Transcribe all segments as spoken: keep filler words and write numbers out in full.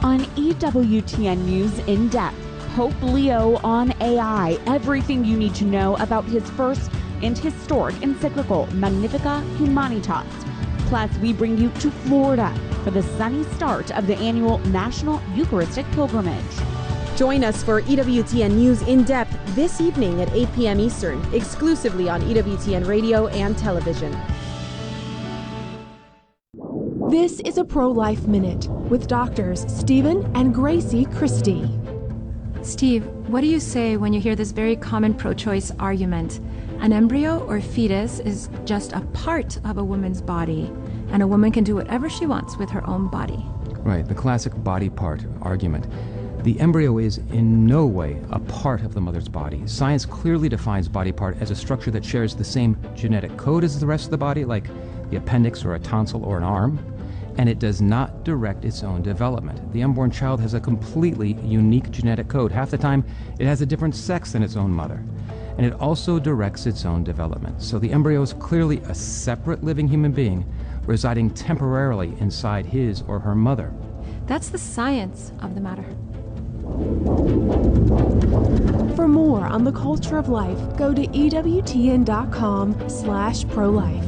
On E W T N News In Depth, Pope Leo on A I, everything you need to know about his first and historic encyclical, Magnificat Humanitas. Plus, we bring you to Florida for the sunny start of the annual National Eucharistic Pilgrimage. Join us for E W T N News In Depth this evening at eight p.m. Eastern, exclusively on E W T N Radio and Television. This is a Pro-Life Minute with doctors Stephen and Gracie Christie. Steve, what do you say when you hear this very common pro-choice argument? An embryo or fetus is just a part of a woman's body, and a woman can do whatever she wants with her own body. Right, the classic body part argument. The embryo is in no way a part of the mother's body. Science clearly defines body part as a structure that shares the same genetic code as the rest of the body, like the appendix or a tonsil or an arm, and it does not direct its own development. The unborn child has a completely unique genetic code. Half the time, it has a different sex than its own mother, and it also directs its own development. So the embryo is clearly a separate living human being residing temporarily inside his or her mother. That's the science of the matter. For more on the culture of life, go to E W T N dot com slash pro-life.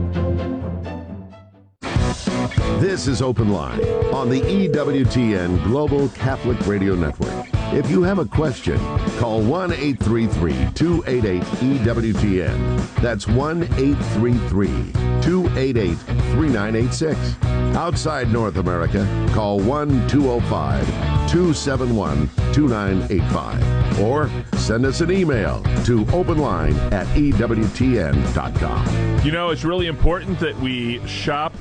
This is Open Line on the E W T N Global Catholic Radio Network. If you have a question, call one eight three three, two eight eight, E W T N. That's one eight three three, two eight eight, three nine eight six. Outside North America, call one two zero five, two seven one, two nine eight five. Or send us an email to openline at E W T N dot com. You know, it's really important that we shop,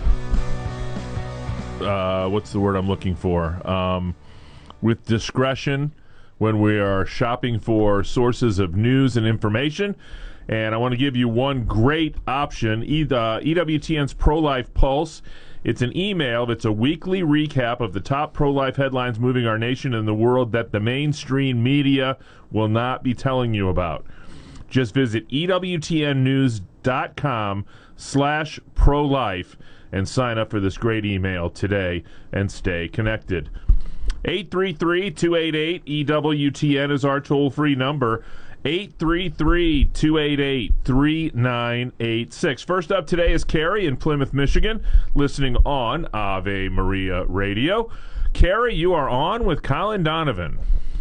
uh, what's the word I'm looking for, um, with discretion when we are shopping for sources of news and information. And I want to give you one great option, E W T N's Pro-Life Pulse. It's an email that's a weekly recap of the top pro-life headlines moving our nation and the world that the mainstream media will not be telling you about. Just visit E W T N news dot com slash pro-life and sign up for this great email today and stay connected. eight three three, two eight eight, E W T N is our toll-free number. eight three three, two eight eight, three nine eight six. First up today is Carrie in Plymouth, Michigan, listening on Ave Maria Radio. Carrie, you are on with Colin Donovan.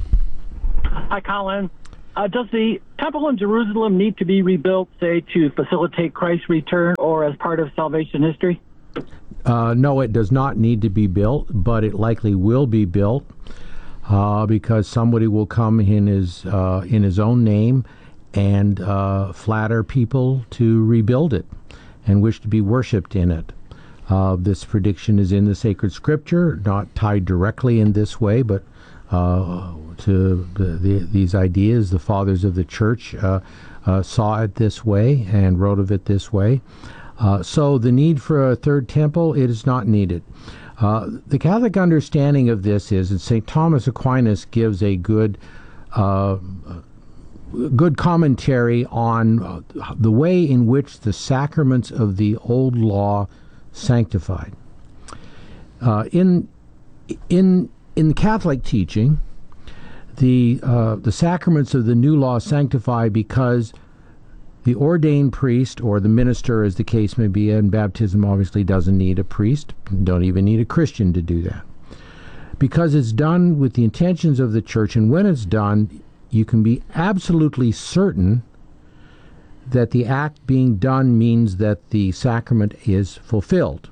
Hi, Colin. Uh, does the temple in Jerusalem need to be rebuilt, say, to facilitate Christ's return or as part of salvation history? Uh, no, it does not need to be built, but it likely will be built. Uh, because somebody will come in his uh, in his own name and uh, flatter people to rebuild it and wish to be worshipped in it. Uh, this prediction is in the sacred scripture, not tied directly in this way, but uh, to the, the, these ideas. The fathers of the church uh, uh, saw it this way and wrote of it this way. Uh, so the need for a third temple, it is not needed. Uh, the Catholic understanding of this is that Saint Thomas Aquinas gives a good uh, good commentary on uh, the way in which the sacraments of the old law sanctified. Uh, in in in the Catholic teaching, the uh, the sacraments of the new law sanctify because the ordained priest, or the minister as the case may be, and baptism obviously doesn't need a priest, don't even need a Christian to do that. Because it's done with the intentions of the church, and when it's done, you can be absolutely certain that the act being done means that the sacrament is fulfilled.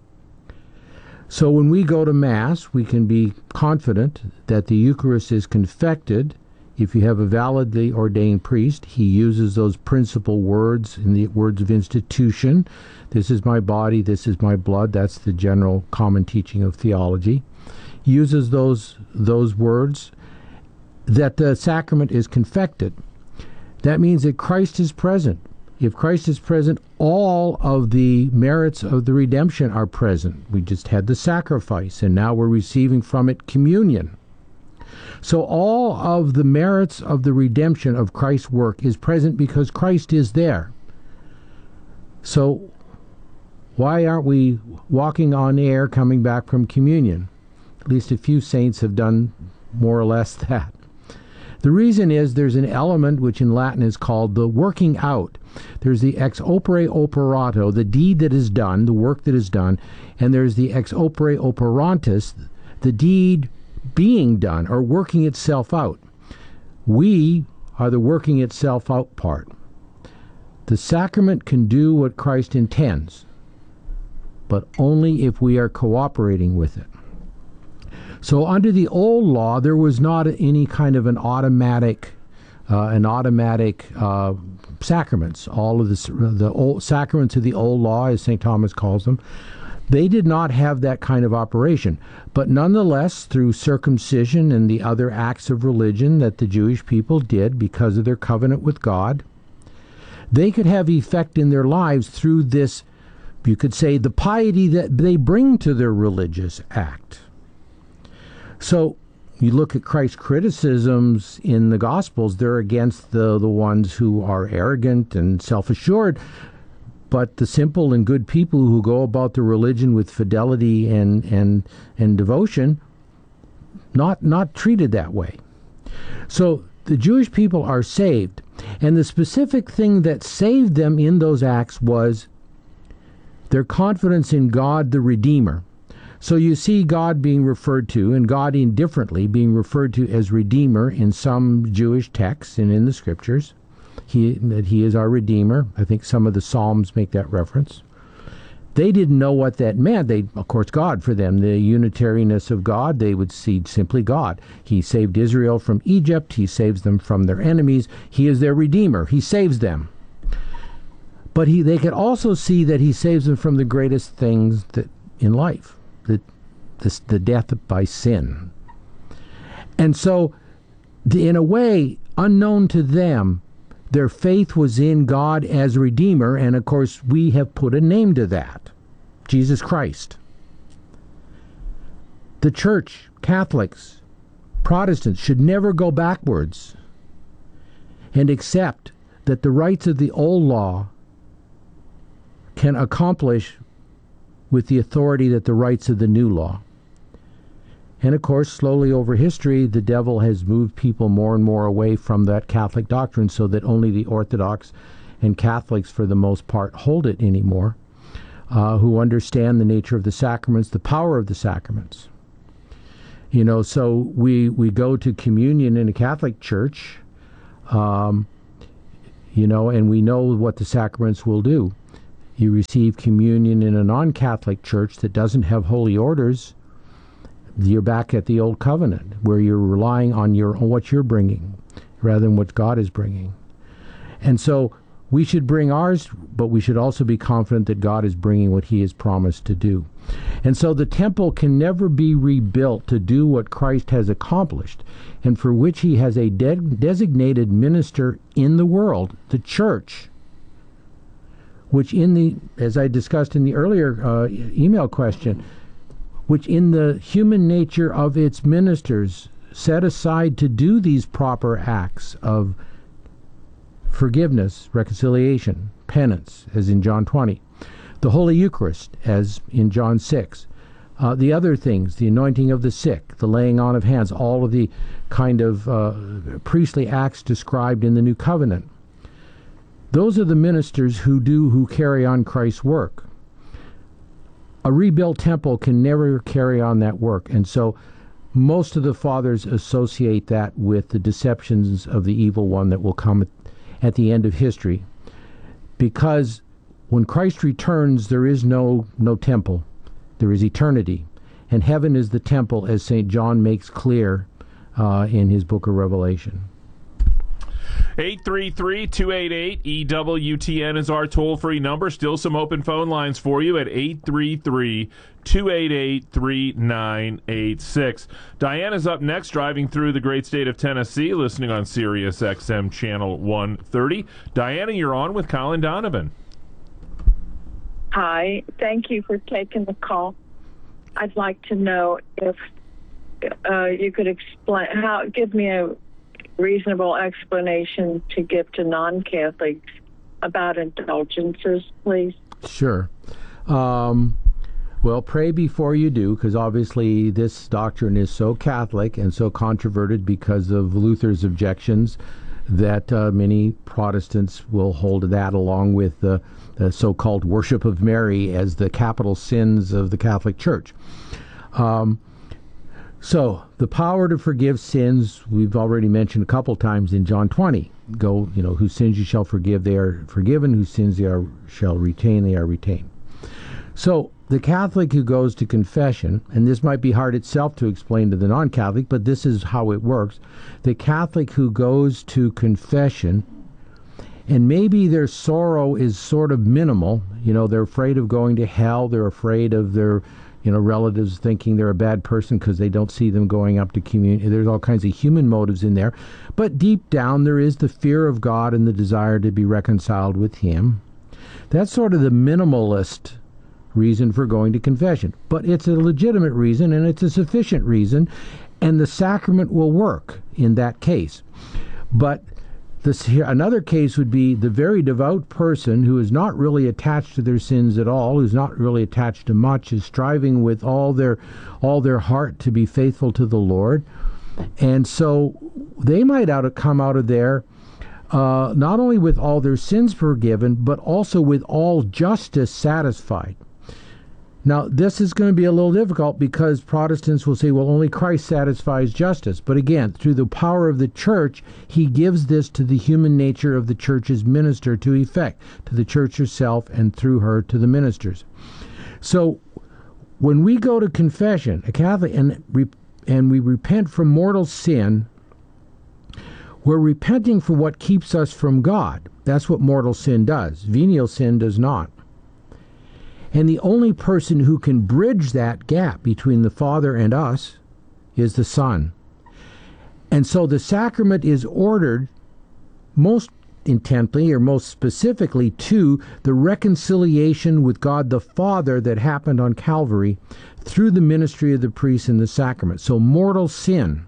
So when we go to Mass, we can be confident that the Eucharist is confected. If you have a validly ordained priest, he uses those principal words in the words of institution. This is my body, this is my blood. That's the general common teaching of theology. He uses those those words, that the sacrament is confected. That means that Christ is present. If Christ is present, all of the merits of the redemption are present. We just had the sacrifice, and now we're receiving from it communion. So all of the merits of the redemption of Christ's work is present because Christ is there. So why aren't we walking on air coming back from communion? At least a few saints have done more or less that. The reason is there's an element which in Latin is called the working out. There's the ex opere operato, the deed that is done, the work that is done, and there's the ex opere operantis, the deed being done or working itself out. We are the working itself out part. The sacrament can do what Christ intends, but only if we are cooperating with it. So under the old law, there was not any kind of an automatic, uh, an automatic uh, sacraments. All of the, the old sacraments of the old law, as Saint Thomas calls them, they did not have that kind of operation. But nonetheless, through circumcision and the other acts of religion that the Jewish people did because of their covenant with God, they could have effect in their lives through this, you could say, the piety that they bring to their religious act. So you look at Christ's criticisms in the Gospels, they're against the, the ones who are arrogant and self-assured, but the simple and good people who go about their religion with fidelity and, and, and devotion, not, not treated that way. So the Jewish people are saved, and the specific thing that saved them in those acts was their confidence in God the Redeemer. So you see God being referred to, and God indifferently being referred to as Redeemer in some Jewish texts and in the Scriptures. He, that He is our Redeemer. I think some of the Psalms make that reference. They didn't know what that meant. They, of course, God for them, the unitariness of God, they would see simply God. He saved Israel from Egypt. He saves them from their enemies. He is their Redeemer. He saves them. But he, they could also see that He saves them from the greatest things that in life. The, the, the death by sin. And so, the, in a way, unknown to them, their faith was in God as Redeemer, and of course we have put a name to that, Jesus Christ. The Church, Catholics, Protestants should never go backwards and accept that the rites of the old law can accomplish with the authority that the rites of the new law. And of course, slowly over history, the devil has moved people more and more away from that Catholic doctrine so that only the Orthodox and Catholics, for the most part, hold it anymore, uh, who understand the nature of the sacraments, the power of the sacraments. You know, so we, we go to communion in a Catholic church, um, you know, and we know what the sacraments will do. You receive communion in a non-Catholic church that doesn't have holy orders, you're back at the old covenant, where you're relying on your on what you're bringing rather than what God is bringing. And so we should bring ours, but we should also be confident that God is bringing what He has promised to do. And so the temple can never be rebuilt to do what Christ has accomplished, and for which He has a de- designated minister in the world, the church, which in the, as I discussed in the earlier uh, email question, which in the human nature of its ministers set aside to do these proper acts of forgiveness, reconciliation, penance, as in John twenty, the Holy Eucharist, as in John six, uh, the other things, the anointing of the sick, the laying on of hands, all of the kind of uh, priestly acts described in the New Covenant. Those are the ministers who do, who carry on Christ's work. A rebuilt temple can never carry on that work, and so most of the fathers associate that with the deceptions of the evil one that will come at, at the end of history. Because when Christ returns, there is no, no temple. There is eternity. And heaven is the temple, as Saint John makes clear uh, in his book of Revelation. eight three three, two eight eight, E W T N is our toll-free number. Still some open phone lines for you at eight three three, two eight eight, three nine eight six. Diana's up next, driving through the great state of Tennessee, listening on Sirius X M Channel one thirty. Diana, you're on with Colin Donovan. Hi. Thank you for taking the call. I'd like to know if uh, you could explain, how, give me a reasonable explanation to give to non-Catholics about indulgences, please. Sure. Um, Well, pray before you do, because obviously this doctrine is so Catholic and so controverted because of Luther's objections that uh, many Protestants will hold that, along with the, the so-called worship of Mary, as the capital sins of the Catholic Church. Um, so, the power to forgive sins, we've already mentioned a couple times in John twenty. Go, you know, whose sins you shall forgive, they are forgiven. Whose sins they are shall retain, they are retained. So, the Catholic who goes to confession, and this might be hard itself to explain to the non-Catholic, but this is how it works. The Catholic who goes to confession, and maybe their sorrow is sort of minimal, you know, they're afraid of going to hell, they're afraid of their, you know, relatives thinking they're a bad person because they don't see them going up to communion. There's all kinds of human motives in there. But deep down, there is the fear of God and the desire to be reconciled with Him. That's sort of the minimalist reason for going to confession. But it's a legitimate reason, and it's a sufficient reason, and the sacrament will work in that case. But this, another case would be the very devout person who is not really attached to their sins at all, who's not really attached to much, is striving with all their all their heart to be faithful to the Lord. And so they might out of, come out of there uh, not only with all their sins forgiven, but also with all justice satisfied. Now, this is going to be a little difficult because Protestants will say, well, only Christ satisfies justice. But again, through the power of the Church, He gives this to the human nature of the Church's minister to effect, to the Church herself, and through her to the ministers. So, when we go to confession, a Catholic, and, re, and we repent from mortal sin, we're repenting for what keeps us from God. That's what mortal sin does. Venial sin does not. And the only person who can bridge that gap between the Father and us is the Son. And so the sacrament is ordered most intently, or most specifically, to the reconciliation with God the Father that happened on Calvary through the ministry of the priest in the sacrament. So mortal sin.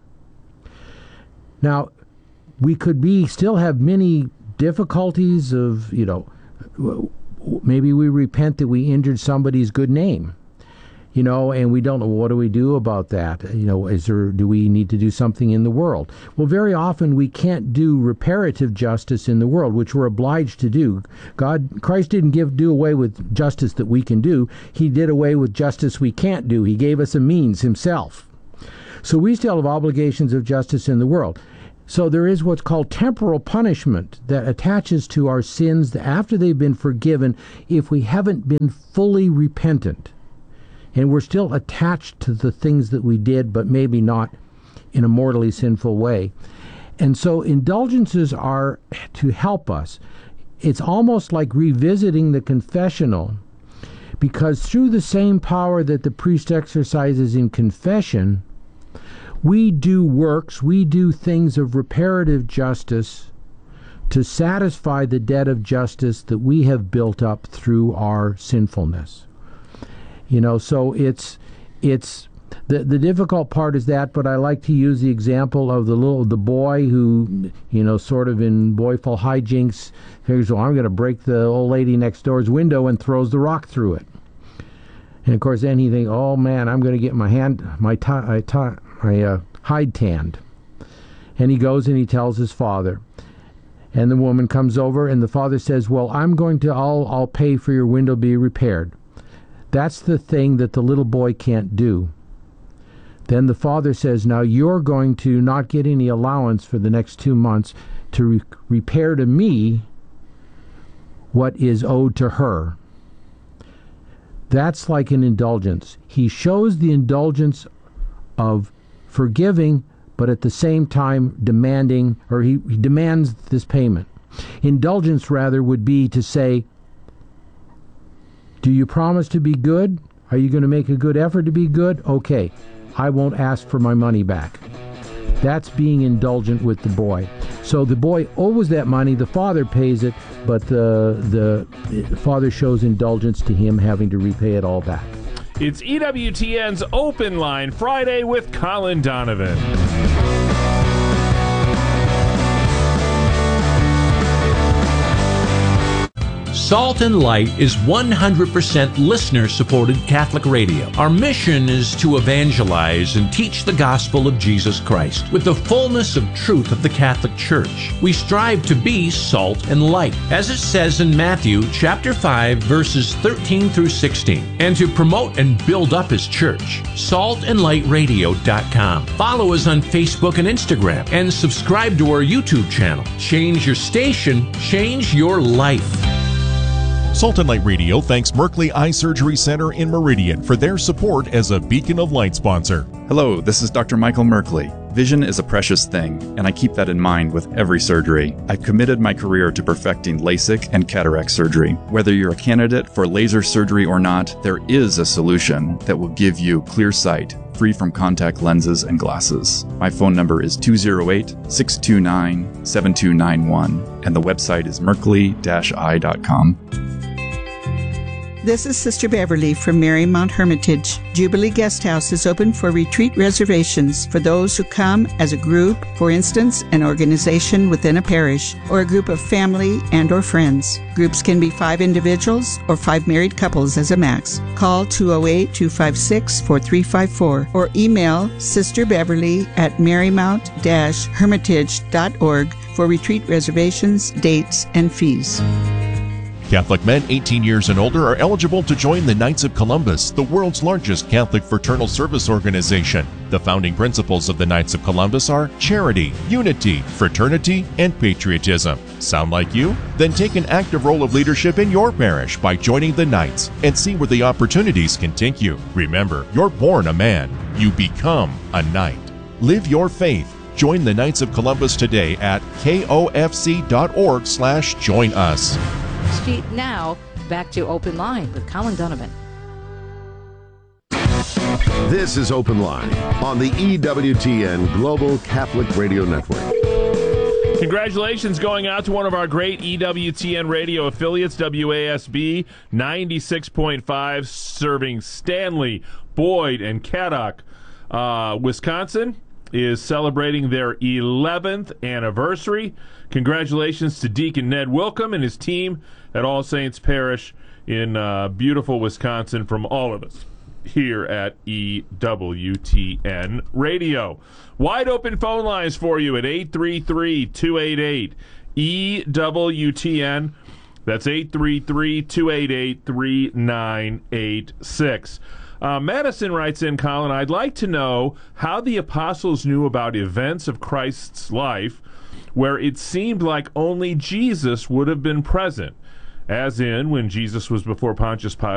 Now, we could be still have many difficulties of, you know, maybe we repent that we injured somebody's good name, you know, and we don't know, what do we do about that? You know, is there, do we need to do something in the world? Well, very often we can't do reparative justice in the world, which we're obliged to do. God, Christ didn't give do away with justice that we can do. He did away with justice we can't do. He gave us a means Himself. So we still have obligations of justice in the world. So there is what's called temporal punishment that attaches to our sins after they've been forgiven if we haven't been fully repentant. And we're still attached to the things that we did, but maybe not in a mortally sinful way. And so indulgences are to help us. It's almost like revisiting the confessional, because through the same power that the priest exercises in confession, we do works, we do things of reparative justice to satisfy the debt of justice that we have built up through our sinfulness. You know, so it's it's the the difficult part is that, but I like to use the example of the little the boy who, you know, sort of in boyful hijinks figures, well, I'm going to break the old lady next door's window, and throws the rock through it. And of course, then he thinks, oh man, I'm going to get my hand, my tie, tie, my uh, hide tanned. And he goes and he tells his father. And the woman comes over, and the father says, well, I'm going to, I'll, I'll pay for your window be repaired. That's the thing that the little boy can't do. Then the father says, now you're going to not get any allowance for the next two months to re- repair to me what is owed to her. That's like an indulgence. He shows the indulgence of forgiving, but at the same time demanding, or he, he demands this payment. Indulgence, rather, would be to say, do you promise to be good? Are you going to make a good effort to be good? Okay, I won't ask for my money back. That's being indulgent with the boy. So the boy owes that money, the father pays it, but the, the father shows indulgence to him having to repay it all back. It's E W T N's Open Line Friday with Colin Donovan. Salt and Light is one hundred percent listener-supported Catholic radio. Our mission is to evangelize and teach the gospel of Jesus Christ with the fullness of truth of the Catholic Church. We strive to be salt and light, as it says in Matthew chapter five, verses thirteen through sixteen, and to promote and build up His church. salt and light radio dot com. Follow us on Facebook and Instagram, and subscribe to our YouTube channel. Change your station, change your life. Salt and Light Radio thanks Merkley Eye Surgery Center in Meridian for their support as a Beacon of Light sponsor. Hello, this is Doctor Michael Merkley. Vision is a precious thing, and I keep that in mind with every surgery. I've committed my career to perfecting LASIK and cataract surgery. Whether you're a candidate for laser surgery or not, there is a solution that will give you clear sight, free from contact lenses and glasses. My phone number is two oh eight, six two nine, seven two nine one, and the website is merkley dash eye dot com. This is Sister Beverly from Marymount Hermitage. Jubilee Guest House is open for retreat reservations for those who come as a group, for instance, an organization within a parish, or a group of family and or friends. Groups can be five individuals or five married couples as a max. Call two oh eight, two five six, four three five four or email Sister Beverly at marymount dash hermitage dot org for retreat reservations, dates, and fees. Catholic men eighteen years and older are eligible to join the Knights of Columbus, the world's largest Catholic fraternal service organization. The founding principles of the Knights of Columbus are charity, unity, fraternity, and patriotism. Sound like you? Then take an active role of leadership in your parish by joining the Knights and see where the opportunities can take you. Remember, you're born a man. You become a knight. Live your faith. Join the Knights of Columbus today at kofc.org slash join us. Street now, back to Open Line with Colin Donovan. This is Open Line on the E W T N Global Catholic Radio Network. Congratulations going out to one of our great E W T N radio affiliates, W A S B ninety-six point five, serving Stanley, Boyd, and Caddock. Uh, Wisconsin is celebrating their eleventh anniversary. Congratulations to Deacon Ned Wilcom and his team at All Saints Parish in uh, beautiful Wisconsin, from all of us here at E W T N Radio. Wide open phone lines for you at eight three three, two eight eight, E W T N. That's eight three three, two eight eight, three nine eight six. Uh, Madison writes in, Colin, I'd like to know how the apostles knew about events of Christ's life where it seemed like only Jesus would have been present, as in when Jesus was before Pontius Pilate